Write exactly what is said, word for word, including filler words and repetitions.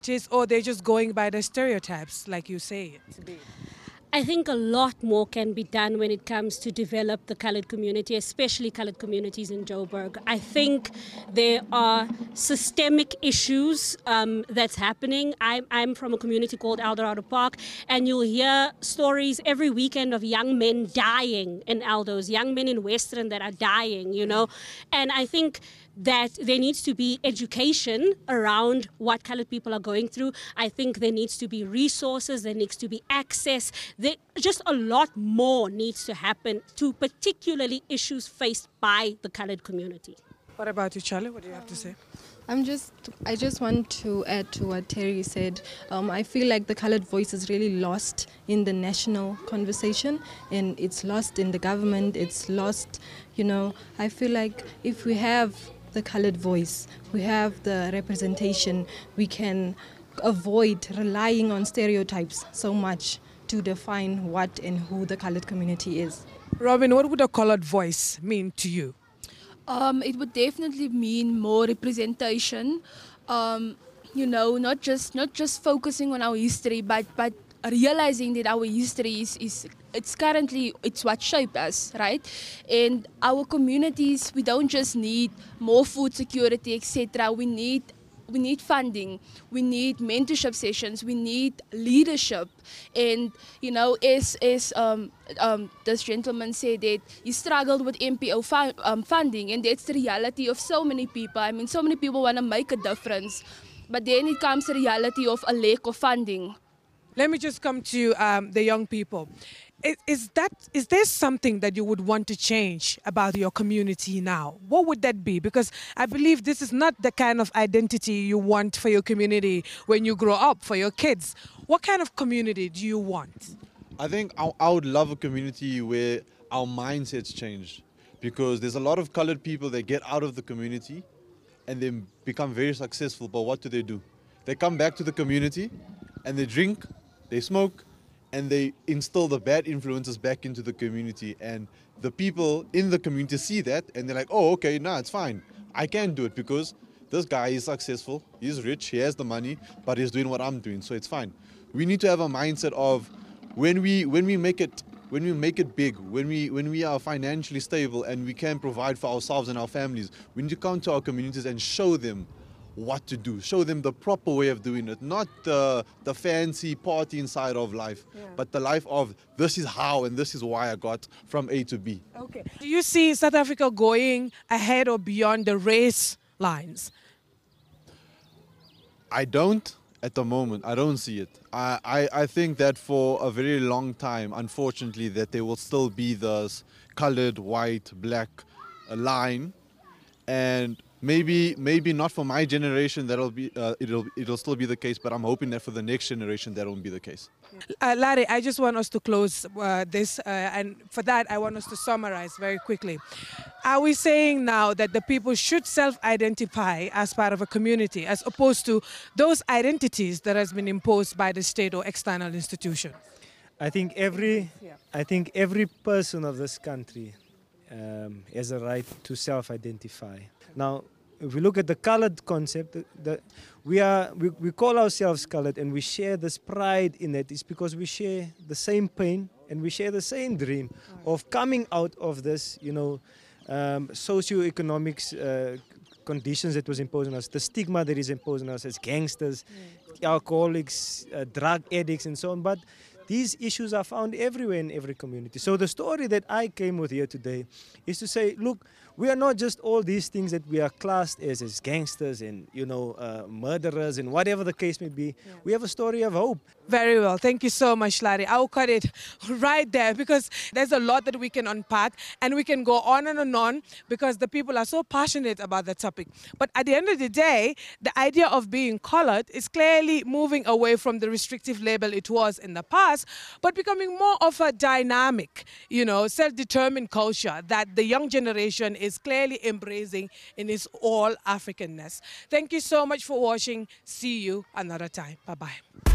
Just, or they're just going by the stereotypes, like you say it to be. I think a lot more can be done when it comes to develop the colored community, especially colored communities in Joburg. I think there are systemic issues um, that's happening. I'm, I'm from a community called Eldorado Park, and you'll hear stories every weekend of young men dying in Aldos, young men in Western that are dying, you know. And I think that there needs to be education around what colored people are going through. I think there needs to be resources, there needs to be access. There, just a lot more needs to happen to particularly issues faced by the colored community. What about you, Charlie? What do you have to say? I'm just, I just want to add to what Terry said. Um, I feel like the colored voice is really lost in the national conversation, and it's lost in the government, it's lost, you know. I feel like if we have the colored voice, we have the representation, we can avoid relying on stereotypes so much to define what and who the colored community is. Robin, what would a colored voice mean to you? Um, it would definitely mean more representation. Um, you know, not just not just focusing on our history, but but realizing that our history is, is it's currently it's what shaped us, right? And our communities, we don't just need more food security, et cetera. We need we need funding, we need mentorship sessions, we need leadership. And you know, as as um, um, this gentleman said that he struggled with M P O fu um, funding, and that's the reality of so many people. I mean, so many people want to make a difference, but then it comes the reality of a lack of funding. Let me just come to um, the young people. Is, is that is there something that you would want to change about your community now? What would that be? Because I believe this is not the kind of identity you want for your community when you grow up, for your kids. What kind of community do you want? I think I, I would love a community where our mindsets change, because there's a lot of colored people that get out of the community and then become very successful, but what do they do? They come back to the community and they drink, they smoke, and they instill the bad influences back into the community. And the people in the community see that and they're like, oh, okay, nah, it's fine. I can do it because this guy is successful, he's rich, he has the money, but he's doing what I'm doing, so it's fine. We need to have a mindset of when we when we make it when we make it big, when we when we are financially stable and we can provide for ourselves and our families, we need to come to our communities and show them what to do, show them the proper way of doing it, not the, the fancy party inside of life, yeah. but the life of this is how and this is why I got from A to B. Okay. Do you see South Africa going ahead or beyond the race lines? I don't at the moment. I don't see it. I, I, I think that for a very long time, unfortunately, that there will still be this colored, white, black uh, line, and Maybe, maybe not for my generation. That'll be, uh, it'll, it'll still be the case. But I'm hoping that for the next generation, that won't be the case. Uh, Larry, I just want us to close uh, this, uh, and for that, I want us to summarize very quickly. Are we saying now that the people should self-identify as part of a community, as opposed to those identities that has been imposed by the state or external institutions? I think every, I think every person of this country um, has a right to self-identify. Now, if we look at the colored concept, the, the, we, are, we, we call ourselves colored and we share this pride in it. It's because we share the same pain and we share the same dream of coming out of this, you know, um, socio-economic uh, conditions that was imposed on us, the stigma that is imposed on us as gangsters, yeah. alcoholics, uh, drug addicts and so on. But these issues are found everywhere in every community. So the story that I came with here today is to say, look, we are not just all these things that we are classed as, as gangsters and, you know, uh, murderers and whatever the case may be. Yeah. We have a story of hope. Very well. Thank you so much, Larry. I'll cut it right there because there's a lot that we can unpack and we can go on and on, and on because the people are so passionate about the topic. But at the end of the day, the idea of being colored is clearly moving away from the restrictive label it was in the past, but becoming more of a dynamic, you know, self-determined culture that the young generation is clearly embracing in its all Africanness. Thank you so much for watching. See you another time. Bye-bye.